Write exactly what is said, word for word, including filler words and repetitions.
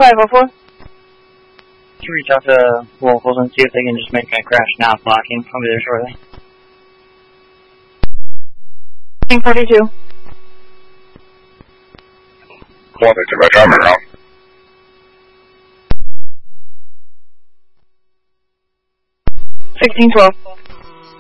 five oh four. Can you reach out to locals and see if they can just make that crash now blocking? I'll be there shortly. forty-two. Call it to my driver now. sixteen twelve.